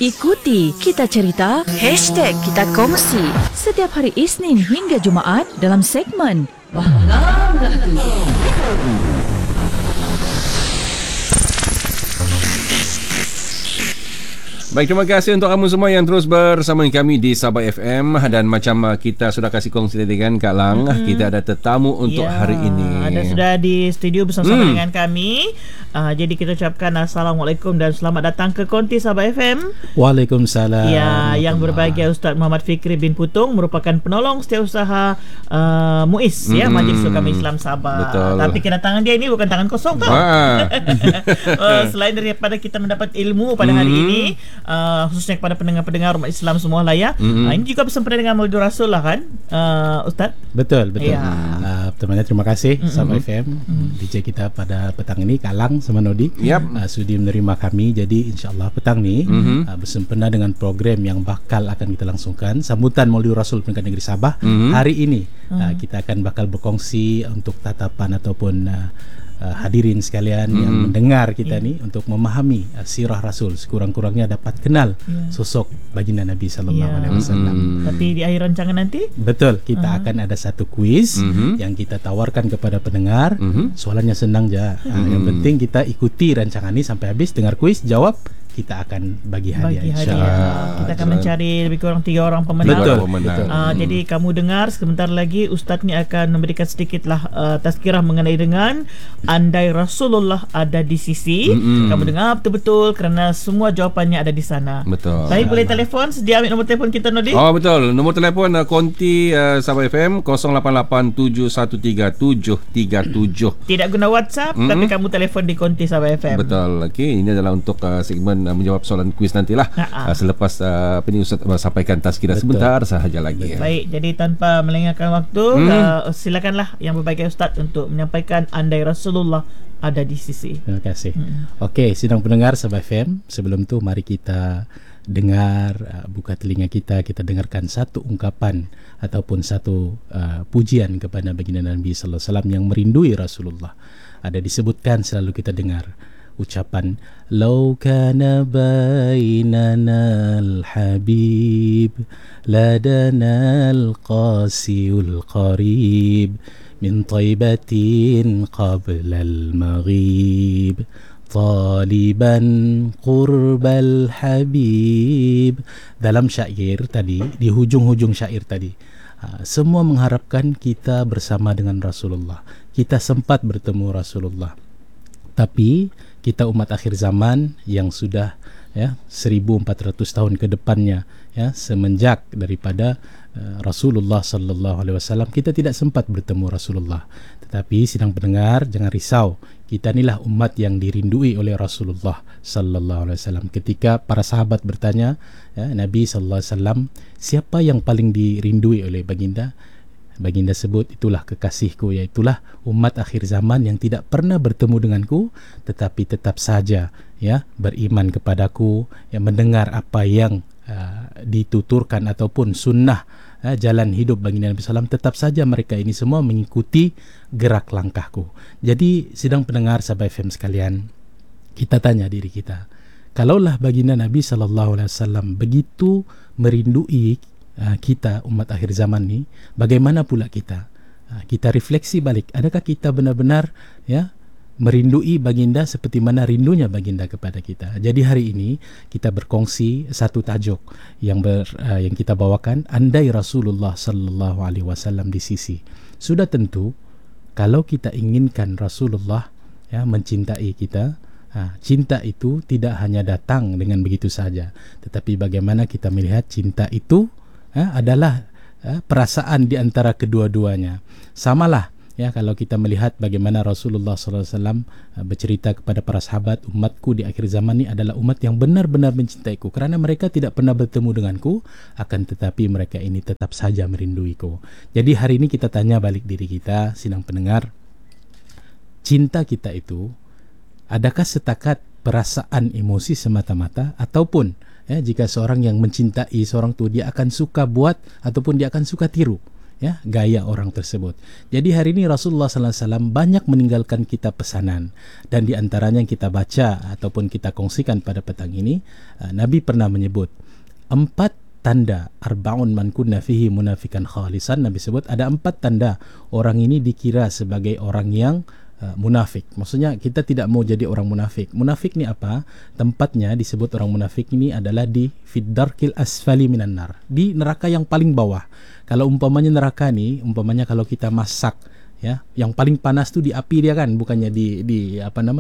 Ikuti Kita Cerita #Kita Kongsi setiap hari Isnin hingga Jumaat dalam segmen Bahagia Menantu. Baik, terima kasih untuk kamu semua yang terus bersama kami di Sabah FM. Dan macam kita sudah kasih kongsi tadi kan Kak Lang, kita ada tetamu untuk hari ini. Ada sudah di studio bersama dengan kami. Jadi kita ucapkan Assalamualaikum dan selamat datang ke Konti Sabah FM. Waalaikumsalam. Ya, yang berbahagia Ustaz Muhammad Fikri bin Putung merupakan penolong setiausaha MUIS ya, Majlis Ulama Islam Sabah. Betul. Tapi kedatangan dia ini bukan tangan kosong tau. Selain daripada kita mendapat ilmu pada hari ini, khususnya kepada pendengar-pendengar umat Islam semua lah ya. Ini juga bersempena dengan Maulid Rasul lah kan, Ustaz? Betul. Ya. Pertamanya terima kasih Sabah FM, DJ kita pada petang ini Kak Lang sama Nodi. Sudi menerima kami. Jadi insyaAllah petang ni bersempena dengan program yang bakal akan kita langsungkan, sambutan Maulid Rasul Peringkat Negeri Sabah. Hari ini kita akan bakal berkongsi untuk tatapan ataupun hadirin sekalian yang mendengar kita ni untuk memahami sirah Rasul, sekurang-kurangnya dapat kenal sosok baginda Nabi sallallahu alaihi wasallam. Tapi di akhir rancangan nanti betul, kita akan ada satu kuis yang kita tawarkan kepada pendengar. Soalannya senang je. Yang penting kita ikuti rancangan ini sampai habis, dengar kuis, jawab, kita akan bagi hadiah insyaAllah. Kita akan mencari lebih kurang 3 orang pemenang. Betul. Jadi kamu dengar, sebentar lagi Ustaz ni akan memberikan sedikitlah tazkirah mengenai dengan andai Rasulullah ada di sisi. Kamu dengar betul-betul kerana semua jawapannya ada di sana. Betul. Baik, boleh telefon. Sedia ambil nombor telefon kita, Nodi? Oh betul. Nombor telefon Konti Sabah FM 0887137737. Tidak guna WhatsApp, tapi kamu telefon di Konti Sabah FM. Betul. Okey, ini adalah untuk segmen menjawab soalan kuis nantilah. Selepas ini Ustaz sampaikan tazkirah sebentar sahaja lagi. Baik, jadi tanpa melengahkan waktu, silakanlah yang berbahagia Ustaz untuk menyampaikan andai Rasulullah ada di sisi. Terima kasih. Okey, sidang pendengar Sabah FM, sebelum tu mari kita dengar, buka telinga kita dengarkan satu ungkapan ataupun satu pujian kepada baginda Nabi sallallahu alaihi wasallam yang merindui Rasulullah. Ada disebutkan, selalu kita dengar ucapan law kana bainana al-habib ladana al-qasiul qarib min taibatin qabla al-maghib taliban qurbal habib. Dalam syair tadi, di hujung-hujung syair tadi, semua mengharapkan kita bersama dengan Rasulullah, kita sempat bertemu Rasulullah. Tapi kita umat akhir zaman yang sudah 1400 tahun ke depannya, semenjak daripada Rasulullah sallallahu alaihi wasallam, kita tidak sempat bertemu Rasulullah. Tetapi sidang pendengar, jangan risau, kita inilah umat yang dirindui oleh Rasulullah sallallahu alaihi wasallam. Ketika para sahabat bertanya, Nabi sallallahu alaihi wasallam, siapa yang paling dirindui oleh baginda? Baginda sebut, itulah kekasihku, iaitulah umat akhir zaman yang tidak pernah bertemu denganku tetapi tetap saja beriman kepadaku, yang mendengar apa yang dituturkan ataupun sunnah jalan hidup baginda Nabi SAW, tetap saja mereka ini semua mengikuti gerak langkahku. Jadi sidang pendengar Sabah FM sekalian, kita tanya diri kita, kalaulah baginda Nabi SAW begitu merindui kita umat akhir zaman ni, bagaimana pula kita? Kita refleksi balik, adakah kita benar-benar merindui baginda seperti mana rindunya baginda kepada kita? Jadi hari ini kita berkongsi satu tajuk yang kita bawakan, andai Rasulullah sallallahu alaihi wasallam di sisi. Sudah tentu kalau kita inginkan Rasulullah mencintai kita, cinta itu tidak hanya datang dengan begitu saja, tetapi bagaimana kita melihat cinta itu adalah perasaan di antara kedua-duanya. Samalah kalau kita melihat bagaimana Rasulullah SAW bercerita kepada para sahabat, umatku di akhir zaman ini adalah umat yang benar-benar mencintaiku kerana mereka tidak pernah bertemu denganku, akan tetapi mereka ini tetap saja merinduiku. Jadi hari ini kita tanya balik diri kita, sidang pendengar, cinta kita itu adakah setakat perasaan emosi semata-mata, ataupun jika seorang yang mencintai seorang tu, dia akan suka buat ataupun dia akan suka tiru ya, gaya orang tersebut. Jadi hari ini Rasulullah sallallahu alaihi wasallam banyak meninggalkan kita pesanan, dan di antaranya yang kita baca ataupun kita kongsikan pada petang ini, Nabi pernah menyebut 4 tanda, arbaun man kunna fihi munafikan khalisan. Nabi sebut ada 4 tanda orang ini dikira sebagai orang yang munafik. Maksudnya kita tidak mau jadi orang munafik. Munafik ni apa? Tempatnya disebut orang munafik ini adalah di fiddarkil asfali minan nar, di neraka yang paling bawah. Kalau umpamanya neraka ni, umpamanya kalau kita masak, ya, yang paling panas tu di api dia kan, bukannya di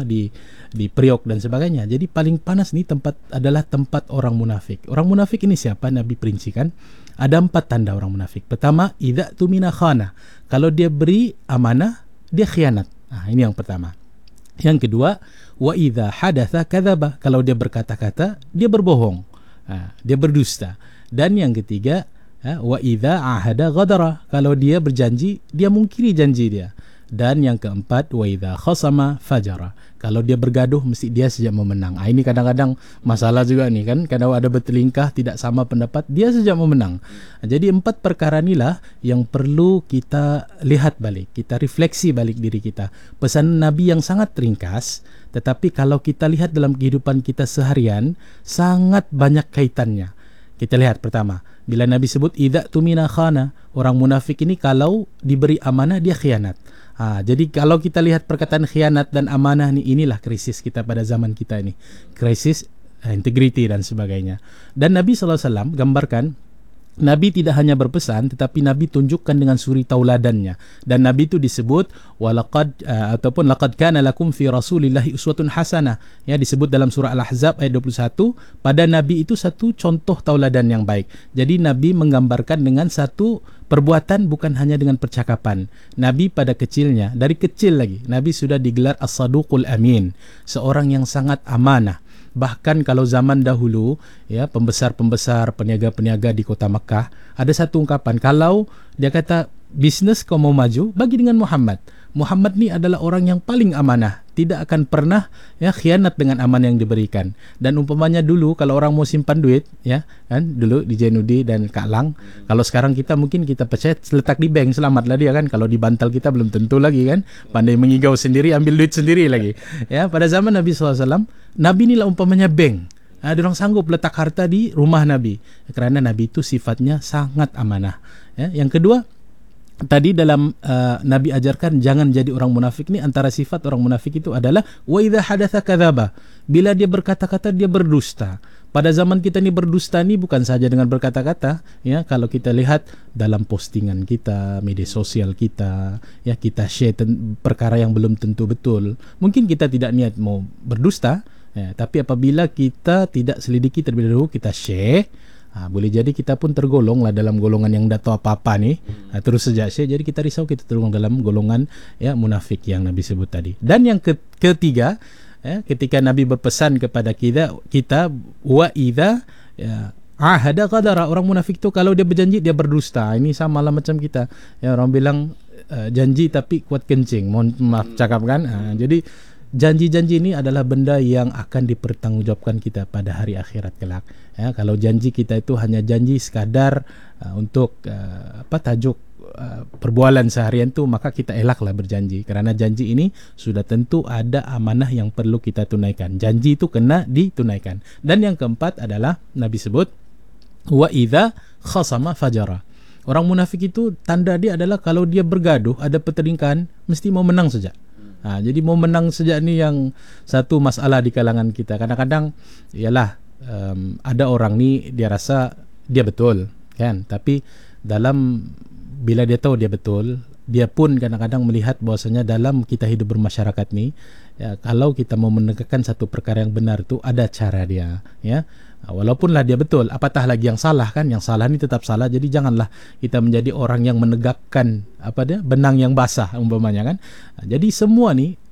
periuk dan sebagainya. Jadi paling panas ni tempat adalah tempat orang munafik. Orang munafik ini siapa? Nabi perincikan ada 4 tanda orang munafik. Pertama, idza tumina khana. Kalau dia beri amanah, dia khianat. Ini yang pertama. Yang kedua, wa idza hadatsa kadzaba. Kalau dia berkata-kata, dia berbohong. Dia berdusta. Dan yang ketiga, wa idza ahada ghadara. Kalau dia berjanji, dia mungkiri janji dia. Dan yang keempat, wa idza khasama fajara. Kalau dia bergaduh, mesti dia saja memenang. Ini kadang-kadang masalah juga nih kan. Kadang ada bertelingkah, tidak sama pendapat, dia saja memenang. Jadi 4 perkara inilah yang perlu kita lihat balik, kita refleksi balik diri kita. Pesan Nabi yang sangat ringkas, tetapi kalau kita lihat dalam kehidupan kita seharian, sangat banyak kaitannya. Kita lihat pertama, bila Nabi sebut idza tumina khana, orang munafik ini kalau diberi amanah dia khianat. Jadi kalau kita lihat perkataan khianat dan amanah ni, inilah krisis kita pada zaman kita ini. Krisis integriti dan sebagainya. Dan Nabi SAW gambarkan, Nabi tidak hanya berpesan, tetapi Nabi tunjukkan dengan suri tauladannya. Dan Nabi itu disebut walaqad ataupun laqad kana lakum fi rasulillahi uswatun hasanah. Ya, disebut dalam surah Al-Ahzab ayat 21, pada Nabi itu satu contoh tauladan yang baik. Jadi Nabi menggambarkan dengan satu perbuatan, bukan hanya dengan percakapan. Nabi pada kecilnya, dari kecil lagi, Nabi sudah digelar as-saduqul amin, seorang yang sangat amanah. Bahkan kalau zaman dahulu, ya, pembesar-pembesar, peniaga-peniaga di kota Mekah, ada satu ungkapan, kalau dia kata bisnes kau mau maju, bagi dengan Muhammad. Muhammad ni adalah orang yang paling amanah, tidak akan pernah, ya, khianat dengan amanah yang diberikan. Dan umpamanya dulu kalau orang mau simpan duit, ya kan, dulu di Jenudi dan Kak Lang, kalau sekarang kita mungkin kita percaya letak di bank, selamatlah dia kan. Kalau di bantal kita belum tentu lagi kan, pandai mengigau sendiri, ambil duit sendiri lagi. Ya, pada zaman Nabi SAW, Nabi inilah umpamanya bank. Ada orang sanggup letak harta di rumah Nabi, kerana Nabi itu sifatnya sangat amanah. Ya, yang kedua, tadi dalam Nabi ajarkan jangan jadi orang munafik. Ni antara sifat orang munafik itu adalah wa idza hadatsa kadzaba. Bila dia berkata-kata, dia berdusta. Pada zaman kita ni berdusta ni bukan saja dengan berkata-kata, ya, kalau kita lihat dalam postingan kita, media sosial kita, ya, kita share perkara yang belum tentu betul. Mungkin kita tidak niat mau berdusta, ya, tapi apabila kita tidak selidiki terlebih dahulu, kita share, boleh jadi kita pun tergolong lah dalam golongan yang tidak tahu apa-apa ni. Terus saja share, jadi kita risau kita tergolong dalam golongan, ya, munafik yang Nabi sebut tadi. Dan yang ketiga, ya, ketika Nabi berpesan kepada kita wa idza, ya, ahada qadara. Orang munafik tu kalau dia berjanji, dia berdusta. Ini sama lah macam kita, ya, orang bilang janji tapi kuat kencing, mohon maaf cakap kan. Jadi janji-janji ini adalah benda yang akan dipertanggungjawabkan kita pada hari akhirat kelak. Ya, kalau janji kita itu hanya janji sekadar untuk tajuk perbualan seharian tu, maka kita elaklah berjanji, kerana janji ini sudah tentu ada amanah yang perlu kita tunaikan. Janji itu kena ditunaikan. Dan yang keempat adalah Nabi sebut wa idza khasama fajara. Orang munafik itu tanda dia adalah kalau dia bergaduh, ada pertelingkahan, mesti mau menang saja. Jadi mau menang saja ni yang satu masalah di kalangan kita. Kadang-kadang ialah ada orang ni dia rasa dia betul kan, tapi dalam bila dia tahu dia betul, dia pun kadang-kadang melihat bahwasanya dalam kita hidup bermasyarakat ni, ya, kalau kita mau menegakkan satu perkara yang benar tu ada cara dia, ya. Walaupunlah dia betul, apatah lagi yang salah kan, yang salah ni tetap salah. Jadi janganlah kita menjadi orang yang menegakkan benang yang basah umpamanya kan. Jadi semua ni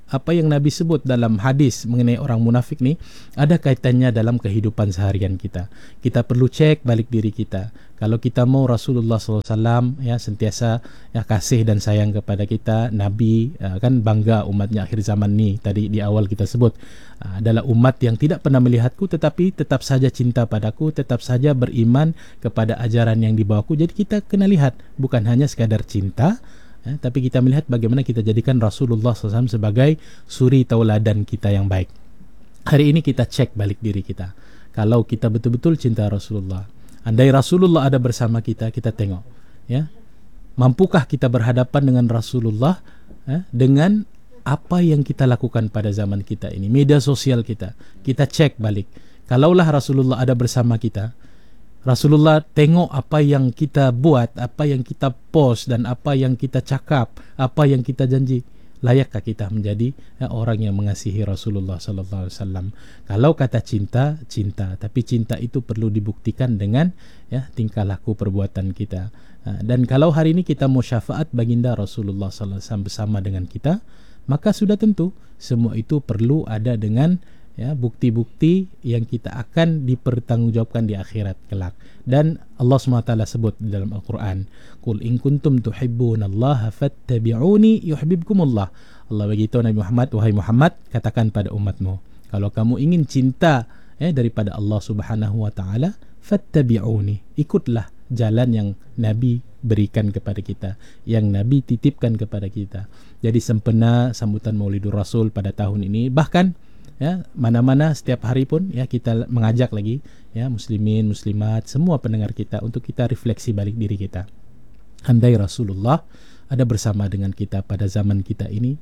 apa yang Nabi sebut dalam hadis mengenai orang munafik ni ada kaitannya dalam kehidupan seharian kita. Kita perlu cek balik diri kita. Kalau kita mau Rasulullah SAW ya sentiasa ya kasih dan sayang kepada kita, Nabi kan bangga umatnya akhir zaman ni. Tadi di awal kita sebut adalah umat yang tidak pernah melihatku tetapi tetap saja cinta padaku, tetap saja beriman kepada ajaran yang dibawaku. Jadi kita kena lihat bukan hanya sekadar cinta, tapi kita melihat bagaimana kita jadikan Rasulullah SAW sebagai suri tauladan kita yang baik. Hari ini kita cek balik diri kita. Kalau kita betul-betul cinta Rasulullah, andai Rasulullah ada bersama kita, kita tengok, ya, mampukah kita berhadapan dengan Rasulullah dengan apa yang kita lakukan pada zaman kita ini, media sosial kita cek balik. Kalaulah Rasulullah ada bersama kita, Rasulullah tengok apa yang kita buat, apa yang kita post dan apa yang kita cakap, apa yang kita janji. Layakkah kita menjadi orang yang mengasihi Rasulullah sallallahu alaihi wasallam? Kalau kata cinta, cinta, tapi cinta itu perlu dibuktikan dengan tingkah laku perbuatan kita. Dan kalau hari ini kita mau syafaat baginda Rasulullah sallallahu alaihi wasallam bersama dengan kita, maka sudah tentu semua itu perlu ada dengan bukti-bukti yang kita akan dipertanggungjawabkan di akhirat kelak. Dan Allah SWT sebut di dalam Al-Quran, Qul in kuntum tuhibbunallaha fattabi'uni yuhibbukumullah. Allah beritahu Nabi Muhammad, wahai Muhammad, katakan pada umatmu, kalau kamu ingin cinta daripada Allah Subhanahu wa taala, fattabi'uni, ikutlah jalan yang Nabi berikan kepada kita, yang Nabi titipkan kepada kita. Jadi sempena sambutan Maulidur Rasul pada tahun ini, bahkan mana-mana setiap hari pun kita mengajak lagi muslimin, muslimat, semua pendengar kita untuk kita refleksi balik diri kita. Andai Rasulullah ada bersama dengan kita pada zaman kita ini,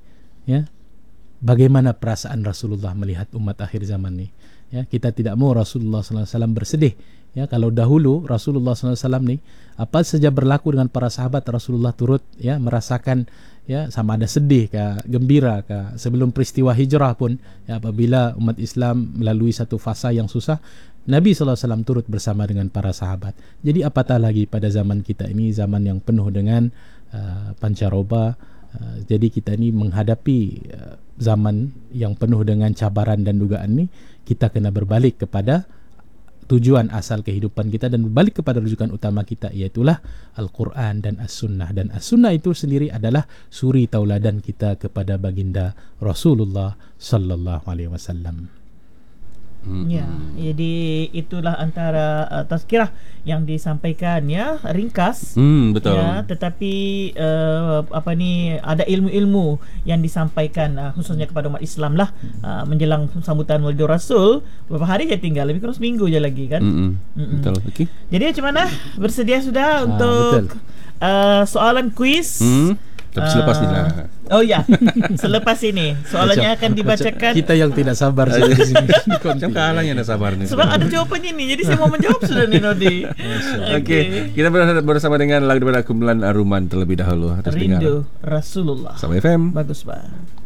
bagaimana perasaan Rasulullah melihat umat akhir zaman ni? Kita tidak mau Rasulullah SAW bersedih. Kalau dahulu Rasulullah SAW ni apa saja berlaku dengan para sahabat, Rasulullah turut merasakan sama ada sedih ke gembira ke. Sebelum peristiwa hijrah pun apabila umat Islam melalui satu fasa yang susah, Nabi SAW turut bersama dengan para sahabat. Jadi apatah lagi pada zaman kita ini, zaman yang penuh dengan pancaroba. Jadi kita ini menghadapi zaman yang penuh dengan cabaran dan dugaan ini, kita kena berbalik kepada tujuan asal kehidupan kita dan berbalik kepada rujukan utama kita, iaitulah Al-Quran dan As-Sunnah. Dan As-Sunnah itu sendiri adalah suri tauladan kita kepada baginda Rasulullah sallallahu alaihi wasallam. Ya, jadi itulah antara tazkirah yang disampaikan ringkas. Betul. Tetapi ada ilmu-ilmu yang disampaikan khususnya kepada umat Islam lah menjelang sambutan Maulidur Rasul. Beberapa hari je tinggal, lebih kurang seminggu je lagi kan. Betul. Okey. Jadi macam mana? Bersedia sudah untuk soalan kuis? Tapi selepas ni lah. Oh ya, selepas ini soalannya akan dibacakan. Kita yang tidak sabar di sini. Macam kalah yang dah sabar ni. Sebab ada jawapannya ni, jadi saya mau menjawab sudah ni Nodi. Okey, kita bersama dengan lagu daripada kumpulan Aruman terlebih dahulu. Rindu Rasulullah. Sabah FM. Bagus, Pak.